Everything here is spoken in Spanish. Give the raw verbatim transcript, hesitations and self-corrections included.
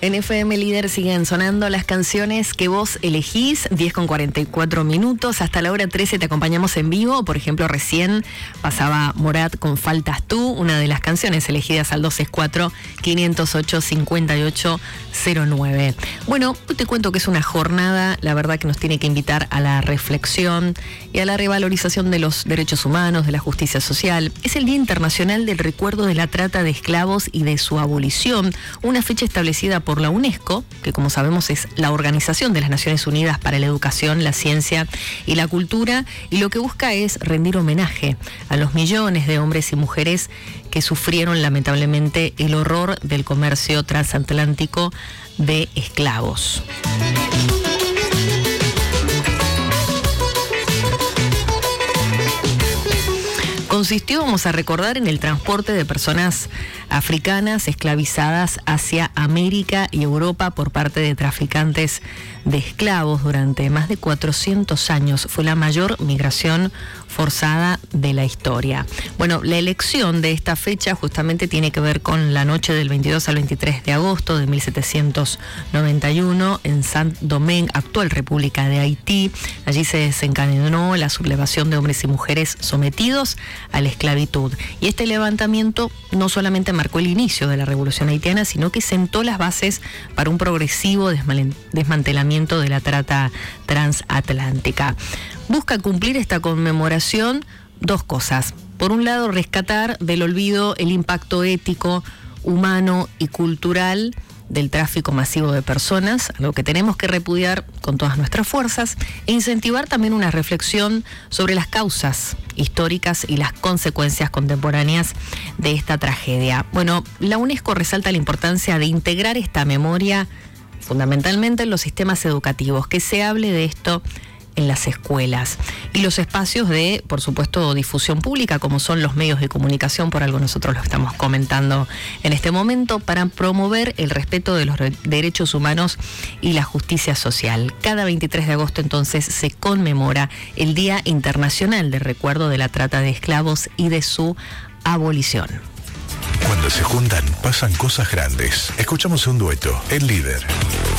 En F M Líder siguen sonando las canciones que vos elegís, diez con cuarenta y cuatro minutos. Hasta la hora trece te acompañamos en vivo. Por ejemplo, recién pasaba Morat con Faltas Tú, una de las canciones elegidas al dos seis cuatro, cinco cero ocho, cinco ocho cero nueve. Bueno, te cuento que es una jornada, la verdad, que nos tiene que invitar a la reflexión y a la revalorización de los derechos humanos, de la justicia social. Es el Día Internacional del Recuerdo de la Trata de Esclavos y de su abolición, una fecha establecida por la UNESCO, que como sabemos es la Organización de las Naciones Unidas para la Educación, la Ciencia y la Cultura, y lo que busca es rendir homenaje a los millones de hombres y mujeres que sufrieron lamentablemente el horror del comercio transatlántico de esclavos. Consistió, vamos a recordar, en el transporte de personas africanas esclavizadas hacia América y Europa por parte de traficantes de esclavos durante más de cuatrocientos años. Fue la mayor migración forzada de la historia. Bueno, la elección de esta fecha justamente tiene que ver con la noche del veintidós al veintitrés de agosto de mil setecientos noventa y uno en Saint-Domingue, actual República de Haití. Allí se desencadenó la sublevación de hombres y mujeres sometidos a la esclavitud. Y este levantamiento no solamente marcó el inicio de la revolución haitiana, sino que sentó las bases para un progresivo desmantelamiento de la trata transatlántica. Busca cumplir esta conmemoración dos cosas. Por un lado, rescatar del olvido el impacto ético, humano y cultural del tráfico masivo de personas, algo que tenemos que repudiar con todas nuestras fuerzas, e incentivar también una reflexión sobre las causas históricas y las consecuencias contemporáneas de esta tragedia. Bueno, la UNESCO resalta la importancia de integrar esta memoria fundamentalmente en los sistemas educativos, que se hable de esto en las escuelas y los espacios de, por supuesto, difusión pública, como son los medios de comunicación, por algo nosotros lo estamos comentando en este momento, para promover el respeto de los derechos humanos y la justicia social. Cada veintitrés de agosto entonces se conmemora el Día Internacional de Recuerdo de la Trata de Esclavos y de su abolición. Cuando se juntan, pasan cosas grandes. Escuchamos un dueto, El Líder.